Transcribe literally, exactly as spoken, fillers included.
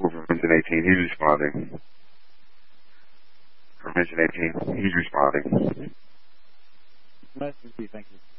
local from Engine eighteen. He's responding. From Engine eighteen. He's responding. Nice to see you. Thank you.